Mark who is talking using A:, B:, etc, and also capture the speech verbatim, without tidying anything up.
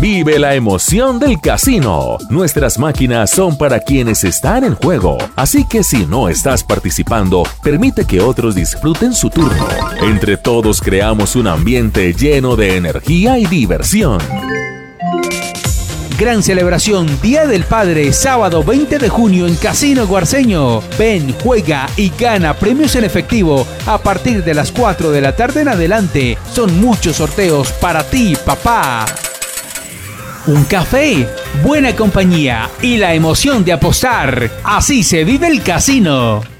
A: Vive la emoción del casino. Nuestras máquinas son para quienes están en juego, así que si no estás participando, permite que otros disfruten su turno. Entre todos creamos un ambiente lleno de energía y diversión.
B: Gran celebración Día del Padre, sábado veinte de junio en Casino Guarceño. Ven, juega y gana premios en efectivo a partir de las cuatro de la tarde en adelante. Son muchos sorteos para ti, papá. Un café, buena compañía y la emoción de apostar. Así se vive el casino.